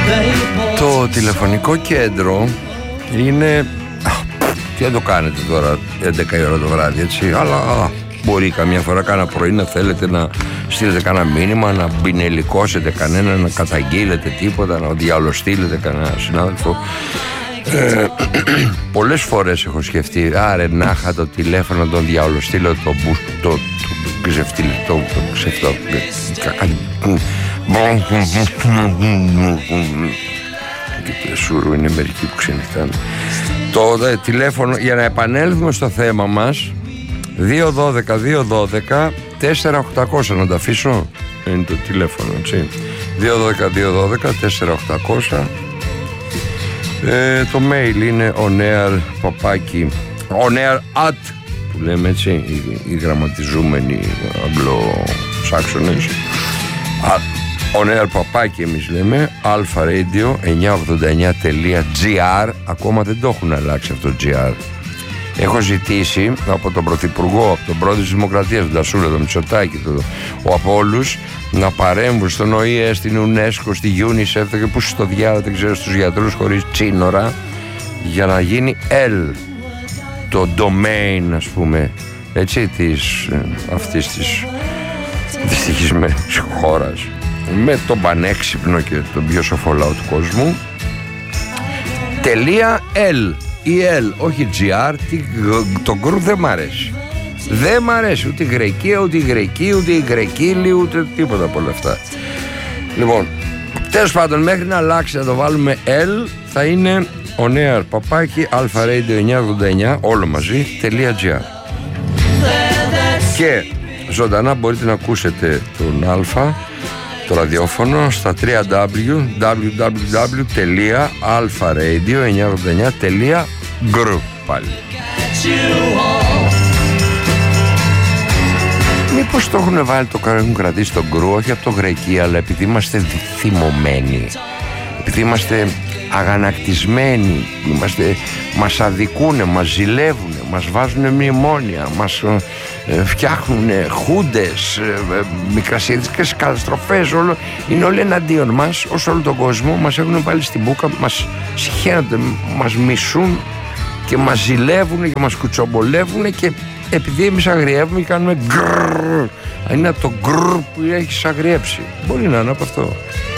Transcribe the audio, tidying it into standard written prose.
Το τηλεφωνικό κέντρο είναι... Τι δεν το κάνετε τώρα 11 η ώρα το βράδυ, έτσι, αλλά μπορεί καμιά φορά κάνα πρωί να θέλετε να στείλετε κάνα μήνυμα, να μπινελικώσετε κανένα, να καταγγείλετε τίποτα, να διαολοστείλετε κανένα συνάδελφο. Πολλές φορές έχω σκεφτεί, άρε να είχα το τηλέφωνο να τον διαολοστείλω το ξεφτό. Και σούρου είναι μερικοί που ξενυχτάνε. Το τηλέφωνο, για να επανέλθουμε στο θέμα μας, 212-212 4800, να το αφήσω, είναι το τηλέφωνο, έτσι, 212-212 4800. Το mail είναι onair@, που λέμε, έτσι, οι γραμματιζούμενοι αγγλοσάξονες, onair@ εμείς λέμε, alpharadio989.gr. Ακόμα δεν το έχουν αλλάξει αυτό το GR. Έχω ζητήσει από τον Πρωθυπουργό, από τον Πρόεδρο της Δημοκρατίας, τον Τασούλα, τον Μητσοτάκη, από όλους, να παρέμβουν στον ΟΗΕ, στην UNESCO, στη UNICEF και που στο διάλογο, δεν ξέρω, στους γιατρούς χωρίς τσίνορα, για να γίνει το domain, ας πούμε, έτσι, αυτής της δυστυχισμένης χώρας, με τον πανέξυπνο και τον πιο σοφό λαό του κόσμου. .l ή L, όχι GR. Το γκρου δεν μ' αρέσει. Δεν μ' αρέσει ούτε η Γρεκία, ούτε η Γρεκή, ούτε η Γρεκίλη, ούτε τίποτα από όλα αυτά. Λοιπόν, τέλος πάντων, μέχρι να αλλάξει, να το βάλουμε L, θα είναι onair@alpharadio989, όλο μαζί, .gr. Και ζωντανά μπορείτε να ακούσετε τον Αλφα, το ραδιόφωνο, στα www.alpharadio989.gr πάλι. Μήπως το έχουν βάλει, έχουν κρατήσει το γκρου, όχι από το Γρεκία, αλλά επειδή είμαστε θυμωμένοι, επειδή είμαστε αγανακτισμένοι, μας αδικούνε, μας ζηλεύουνε, μας βάζουνε μνημόνια, μας φτιάχνουν χούντες, μικρασιατικές καταστροφές, είναι όλοι εναντίον μας, όσο όλο τον κόσμο μας έχουν βάλει στην μπούκα, μας συχαίνονται, μας μισούν και μας ζηλεύουν και μας κουτσομπολεύουν, και επειδή εμείς αγριεύουμε και κάνουμε γκρρρρ, είναι το γκρρρ που έχεις αγριέψει, μπορεί να είναι από αυτό.